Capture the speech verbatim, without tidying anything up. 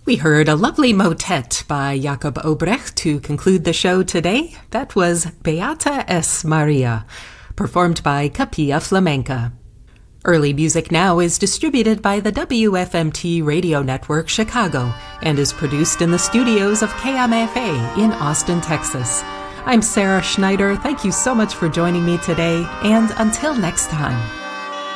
We heard a lovely motet by Jakob Obrecht to conclude the show today. That was Beata es Maria, performed by Capilla Flamenca. Early Music Now is distributed by the W F M T Radio Network Chicago and is produced in the studios of K M F A in Austin, Texas. I'm Sarah Schneider. Thank you so much for joining me today, and until next time.